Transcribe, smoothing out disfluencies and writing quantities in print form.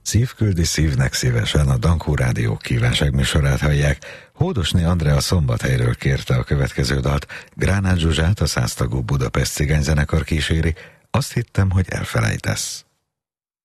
Szív küldi szívnek szívesen, a Dankó Rádió kívánságműsorát hallják. Hódosné Andrea Szombathelyről kérte a következő dalt. Gránát Zsuzsát, a 100 tagú Budapest cigányzenekar kíséri. Azt hittem, hogy elfelejtesz.